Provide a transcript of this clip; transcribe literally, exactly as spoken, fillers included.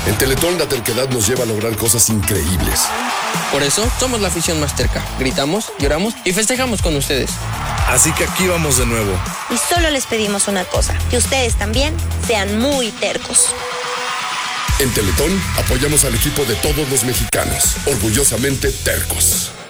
En Teletón la terquedad nos lleva a lograr cosas increíbles. Por eso somos la afición más terca. Gritamos, lloramos y festejamos con ustedes. Así que aquí vamos de nuevo. Y solo les pedimos una cosa, que ustedes también sean muy tercos. En Teletón apoyamos al equipo de todos los mexicanos. Orgullosamente tercos.